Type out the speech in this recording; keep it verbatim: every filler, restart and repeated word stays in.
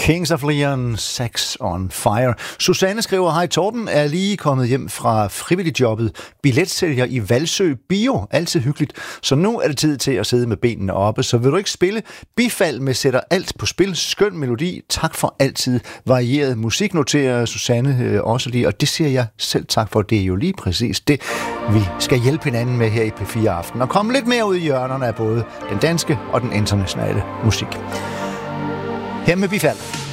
Kings of Leon, Sex on Fire. Susanne skriver, hej Torben, er lige kommet hjem fra frivilligjobbet billetsælger i Valsø Bio. Altid hyggeligt. Så nu er det tid til at sidde med benene oppe. Så vil du ikke spille? Bifald med sætter alt på spil. Skøn melodi. Tak for altid varieret musik, noterer Susanne øh, også lige. Og det siger jeg selv tak for. Det er jo lige præcis det, vi skal hjælpe hinanden med her i P fire Aften. Og komme lidt mere ud i hjørnerne af både den danske og den internationale musik. Her med Bifald.